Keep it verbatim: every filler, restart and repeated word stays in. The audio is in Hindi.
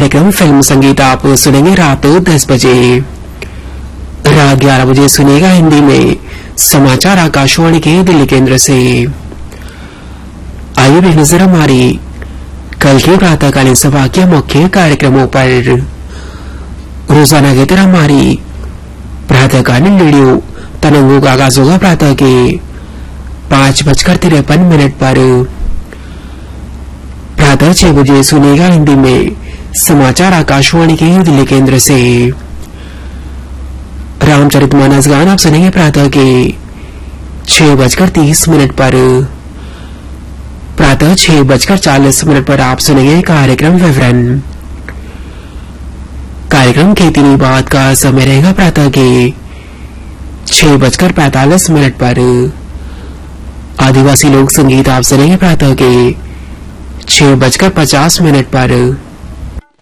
कार्यक्रम फिल्म संगीत आप सुनेंगे रात दस बजे। रात ग्यारह बजे सुनेगा हिंदी में समाचार आकाशवाणी के दिल्ली केंद्र से। आइए भी नजर हमारी कल के प्रातःकालीन सभा के मुख्य कार्यक्रमों पर। रोजाना की तरह हमारी प्रातःकालीन रेडियो तरंगों का आगाज होगा प्रातः के पांच बजकर तिरपन मिनट पर। प्रातः छह बजे सुनेगा हिंदी में समाचार आकाशवाणी के दिल्ली केंद्र से। रामचरितमानस गान आप सुनेंगे प्रातः के छह बजकर तीस मिनट पर। प्रातः छह बजकर चालीस मिनट पर आप सुनेंगे कार्यक्रम विवरण। कार्यक्रम खेती की बात का समय रहेगा प्रातः के छह बजकर पैंतालीस मिनट पर। आदिवासी लोक संगीत आप सुनेंगे प्रातः के छह बजकर पचास मिनट पर।